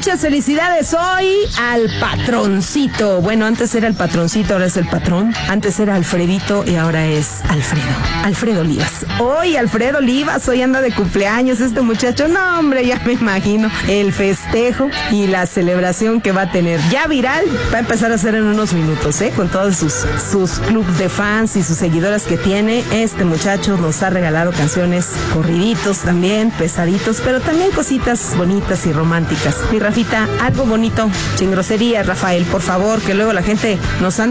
Muchas felicidades hoy al patroncito. Bueno, antes era el patroncito, ahora es el patrón. Antes era Alfredito y ahora es Alfredo Olivas. Hoy Alfredo Olivas, hoy anda de cumpleaños este muchacho. No, hombre, ya me imagino el festejo y la celebración que va a tener. Ya viral, va a empezar a hacer en unos minutos, con todos sus clubs de fans y sus seguidoras que tiene. Este muchacho nos ha regalado canciones, corriditos también, pesaditos, pero también cositas bonitas y románticas. Mi Rafita, algo bonito, sin groserías, Rafael, por favor, que luego la gente nos anda